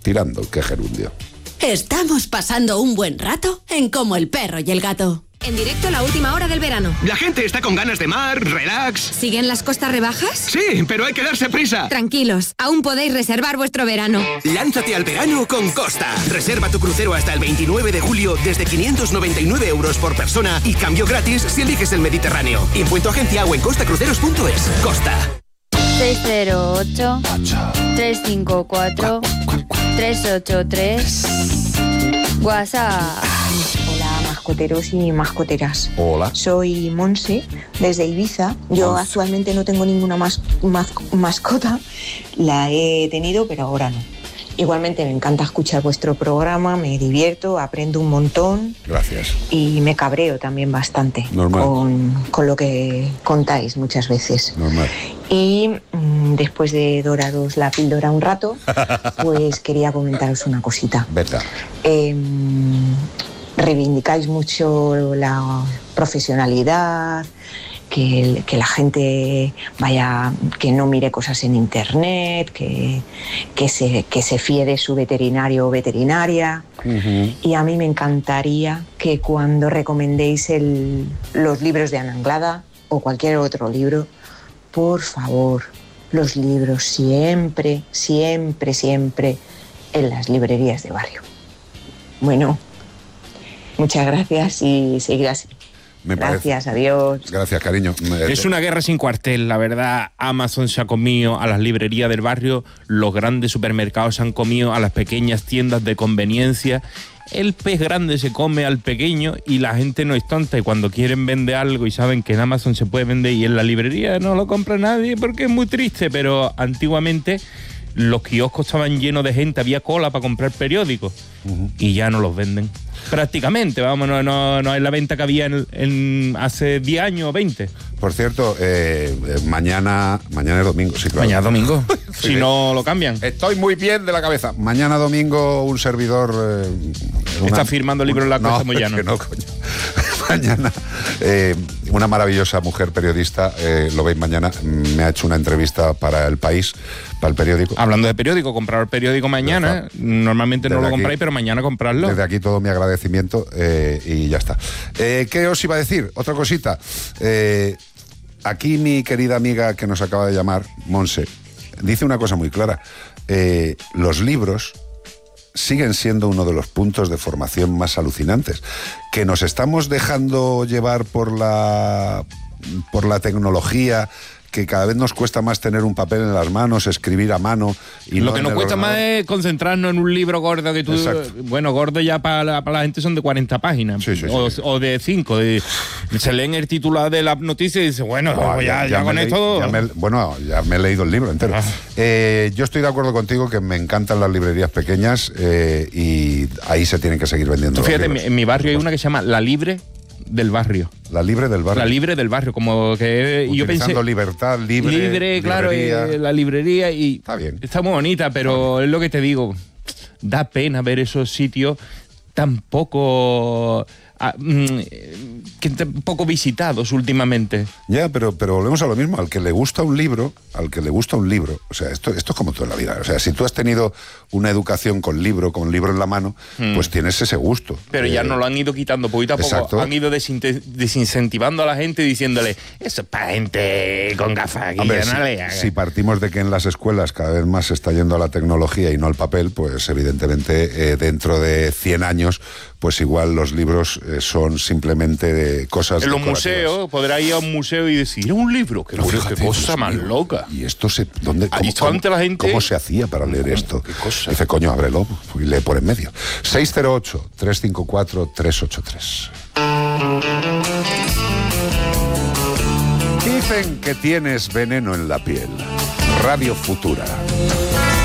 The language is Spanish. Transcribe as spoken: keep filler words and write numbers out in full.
tirando, que gerundio. Estamos pasando un buen rato en Como el perro y el gato. En directo la última hora del verano. La gente está con ganas de mar, relax. ¿Siguen las costas rebajas? Sí, pero hay que darse prisa. Tranquilos, aún podéis reservar vuestro verano. Lánzate al verano con Costa. Reserva tu crucero hasta el veintinueve de julio desde quinientos noventa y nueve euros por persona y cambio gratis si eliges el Mediterráneo. Impuesto agencia o en costacruceros punto es. Costa. seis cero ocho, tres cinco cuatro, tres ocho tres. WhatsApp. Hola, mascoteros y mascoteras. Hola. Soy Monse, desde Ibiza. Yo Monse. actualmente no tengo ninguna mas- mas- mascota. La he tenido, pero ahora no. Igualmente me encanta escuchar vuestro programa, me divierto, aprendo un montón. Gracias. Y me cabreo también bastante Normal. con, con lo que contáis muchas veces. Normal. Y mmm, después de doraros la píldora un rato, pues quería comentaros una cosita. Beta. Eh, reivindicáis mucho la profesionalidad, que, que la gente vaya, que no mire cosas en internet, que, que, se, que se fíe de su veterinario o veterinaria. Uh-huh. Y a mí me encantaría que cuando recomendéis el, los libros de Ana Anglada o cualquier otro libro, por favor, los libros siempre, siempre, siempre en las librerías de barrio. Bueno, muchas gracias y seguir así. Me Gracias, parece. adiós. Gracias, cariño. Me- Es una guerra sin cuartel, la verdad. Amazon se ha comido a las librerías del barrio, los grandes supermercados se han comido a las pequeñas tiendas de conveniencia. El pez grande se come al pequeño y la gente no es tonta, y cuando quieren vender algo y saben que en Amazon se puede vender y en la librería no lo compra nadie porque es muy triste, pero antiguamente los kioscos estaban llenos de gente, había cola para comprar periódicos. Uh-huh. Y ya no los venden. Prácticamente, vamos, no, no, no es la venta que había en, en hace diez años o veinte. Por cierto, eh, eh, mañana mañana es domingo, sí, claro. Mañana es domingo, si Sí. no lo cambian. Estoy muy bien de la cabeza. Mañana domingo un servidor... Eh, una- Está firmando libros en la Casa Moyano. No, coño. Mañana eh, una maravillosa mujer periodista, eh, lo veis mañana, me ha hecho una entrevista para El País, para el periódico. Hablando de periódico, comprar el periódico mañana, normalmente no Desde lo aquí- compráis, pero mañana comprarlo. Desde aquí todo mi agradecimiento eh, y ya está. Eh, ¿Qué os iba a decir? Otra cosita. Eh, aquí mi querida amiga que nos acaba de llamar, Monse, dice una cosa muy clara. Eh, los libros siguen siendo uno de los puntos de formación más alucinantes. Que nos estamos dejando llevar por la, por la tecnología, que cada vez nos cuesta más tener un papel en las manos, escribir a mano. Y Lo no que en nos el cuesta ordenador. más es concentrarnos en un libro gordo que tú... Exacto. Bueno, gordo ya para la, para la gente son de cuarenta páginas. Sí, sí, o, sí. o de cinco. De, se leen el titular de la noticia y dicen, bueno, Buah, ya, ya, me con leí- esto... ya me- bueno, ya me he leído el libro entero. Ah. Eh, yo estoy de acuerdo contigo que me encantan las librerías pequeñas eh, y ahí se tienen que seguir vendiendo. Tú los fíjate, en mi, libros. en mi barrio hay una que se llama La Libre del Barrio. La libre del barrio. La Libre del Barrio, como que... y yo Utilizando pensé, libertad, libre. libre, claro, librería. eh, la librería y... Está bien. Está muy bonita, pero es lo que te digo. Da pena ver esos sitios tan poco... ah, mm, que tan poco visitados últimamente. Ya, pero, pero volvemos a lo mismo. Al que le gusta un libro, al que le gusta un libro, o sea, esto, esto es como todo en la vida. O sea, si tú has tenido una educación con libro, con libro en la mano, Mm. pues tienes ese gusto. Pero ya Eh, no lo han ido quitando poquito a poco. exacto. Han ido desinte- desincentivando a la gente diciéndole, eso es para gente con gafas aquí, Hombre, que si, no lea". si partimos de que en las escuelas cada vez más se está yendo a la tecnología y no al papel, pues evidentemente eh, dentro de cien años, pues igual los libros eh, son simplemente de cosas En los decorativas. museos, podrá ir a un museo y decir, era un libro, qué, Pero bueno, fíjate, qué cosa Dios más mío, loca. Y esto se... ¿dónde, Ah, cómo, y cuánta cómo- la gente- ¿Cómo se hacía para leer esto? qué cosa. Dice, coño, ábrelo y lee por en medio. seis cero ocho, tres cinco cuatro, tres ocho tres. Dicen que tienes veneno en la piel. Radio Futura.